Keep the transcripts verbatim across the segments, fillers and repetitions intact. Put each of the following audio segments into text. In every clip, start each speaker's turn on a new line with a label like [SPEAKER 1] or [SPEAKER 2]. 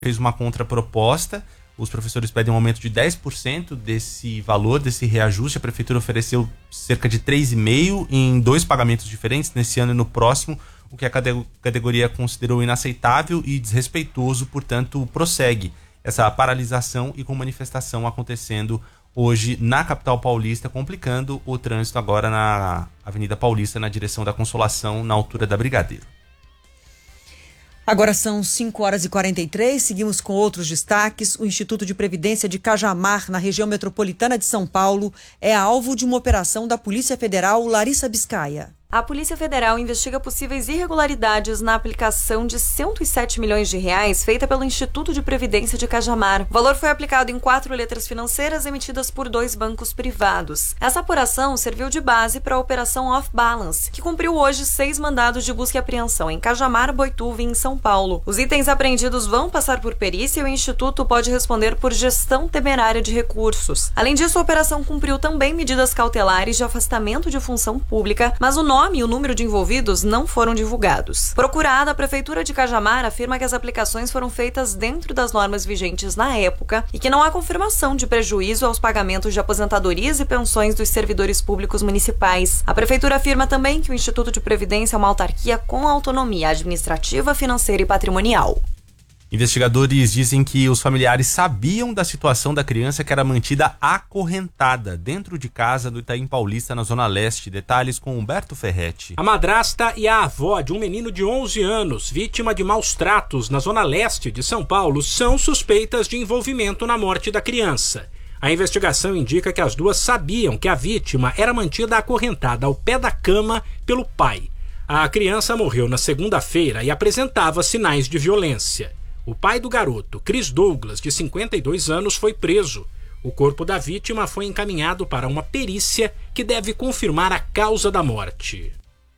[SPEAKER 1] fez uma contraproposta. Os professores pedem um aumento de dez por cento desse valor, desse reajuste. A prefeitura ofereceu cerca de três vírgula cinco por cento em dois pagamentos diferentes, nesse ano e no próximo, o que a categoria considerou inaceitável e desrespeitoso, portanto, prossegue essa paralisação e com manifestação acontecendo hoje na capital paulista, complicando o trânsito agora na Avenida Paulista, na direção da Consolação, na altura da Brigadeiro.
[SPEAKER 2] Agora são cinco horas e quarenta e três, seguimos com outros destaques. O Instituto de Previdência de Cajamar, na região metropolitana de São Paulo, é alvo de uma operação da Polícia Federal. Larissa Biscaia.
[SPEAKER 3] A Polícia Federal investiga possíveis irregularidades na aplicação de cento e sete milhões de reais feita pelo Instituto de Previdência de Cajamar. O valor foi aplicado em quatro letras financeiras emitidas por dois bancos privados. Essa apuração serviu de base para a Operação Off Balance, que cumpriu hoje seis mandados de busca e apreensão em Cajamar, Boituva e em São Paulo. Os itens apreendidos vão passar por perícia e o Instituto pode responder por gestão temerária de recursos. Além disso, a operação cumpriu também medidas cautelares de afastamento de função pública, mas o nome e o número de envolvidos não foram divulgados. Procurada, a Prefeitura de Cajamar afirma que as aplicações foram feitas dentro das normas vigentes na época e que não há confirmação de prejuízo aos pagamentos de aposentadorias e pensões dos servidores públicos municipais. A Prefeitura afirma também que o Instituto de Previdência é uma autarquia com autonomia administrativa, financeira e patrimonial.
[SPEAKER 1] Investigadores dizem que os familiares sabiam da situação da criança que era mantida acorrentada dentro de casa no Itaim Paulista, na Zona Leste. Detalhes com Humberto Ferretti.
[SPEAKER 4] A madrasta e a avó de um menino de onze anos, vítima de maus tratos na Zona Leste de São Paulo, são suspeitas de envolvimento na morte da criança. A investigação indica que as duas sabiam que a vítima era mantida acorrentada ao pé da cama pelo pai. A criança morreu na segunda-feira e apresentava sinais de violência. O pai do garoto, Chris Douglas, de cinquenta e dois anos, foi preso. O corpo da vítima foi encaminhado para uma perícia que deve confirmar a causa da morte.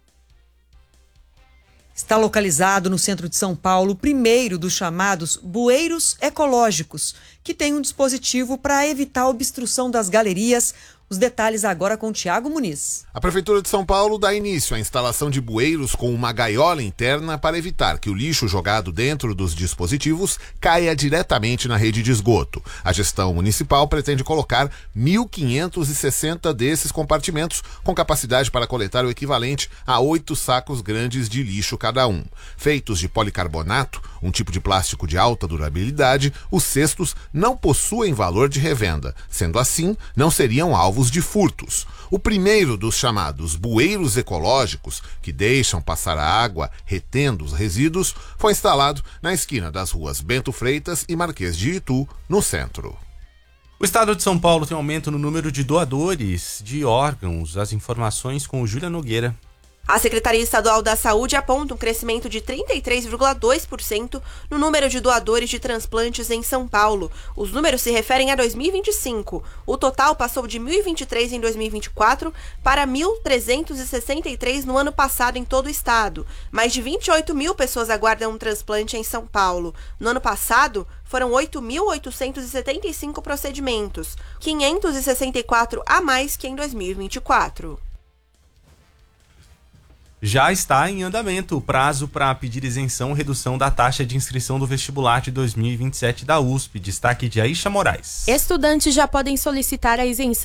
[SPEAKER 2] Está localizado no centro de São Paulo o primeiro dos chamados bueiros ecológicos, que tem um dispositivo para evitar a obstrução das galerias. Os detalhes agora com Tiago Muniz.
[SPEAKER 5] A Prefeitura de São Paulo dá início à instalação de bueiros com uma gaiola interna para evitar que o lixo jogado dentro dos dispositivos caia diretamente na rede de esgoto. A gestão municipal pretende colocar mil quinhentos e sessenta desses compartimentos, com capacidade para coletar o equivalente a oito sacos grandes de lixo cada um. Feitos de policarbonato, um tipo de plástico de alta durabilidade, os cestos não possuem valor de revenda. Sendo assim, não seriam alvos de furtos. O primeiro dos chamados bueiros ecológicos, que deixam passar a água retendo os resíduos, foi instalado na esquina das ruas Bento Freitas e Marquês de Itu, no centro.
[SPEAKER 1] O estado de São Paulo tem aumento no número de doadores de órgãos. As informações com Júlia Nogueira.
[SPEAKER 6] A Secretaria Estadual da Saúde aponta um crescimento de trinta e três vírgula dois por cento no número de doadores de transplantes em São Paulo. Os números se referem a dois mil e vinte e cinco. O total passou de mil e vinte e três em dois mil e vinte e quatro para mil trezentos e sessenta e três no ano passado em todo o estado. Mais de vinte e oito mil pessoas aguardam um transplante em São Paulo. No ano passado, foram oito mil oitocentos e setenta e cinco procedimentos, quinhentos e sessenta e quatro a mais que em dois mil e vinte e quatro.
[SPEAKER 1] Já está em andamento o prazo para pedir isenção ou redução da taxa de inscrição do vestibular de dois mil e vinte e sete da U S P. Destaque de Aisha Moraes.
[SPEAKER 7] Estudantes já podem solicitar a isenção